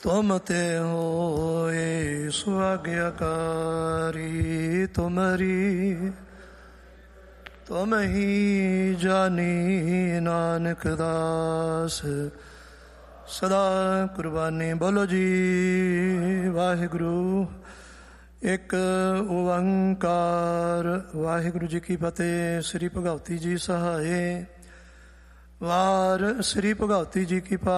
ਤੁਮ ਤੇ ਹੋਏ ਸੁਆਗਿਆਕਾਰੀ, ਤੁਮਰੀ ਤੁਮ ਹੀ ਜਾਨੀ ਨਾਨਕ ਦਾਸ। ਸਦਾ ਕੁਰਬਾਨੀ। ਬੋਲੋ ਜੀ ਵਾਹਿਗੁਰੂ। ਇੱਕ ਓੰਕਾਰ। ਵਾਹਿਗੁਰੂ ਜੀ ਕੀ ਫਤਿਹ। ਸ੍ਰੀ ਭਗਵਤੀ ਜੀ ਸਹਾਏ। ਵਾਰ ਸ੍ਰੀ ਭਗਵਤੀ ਜੀ ਕੀ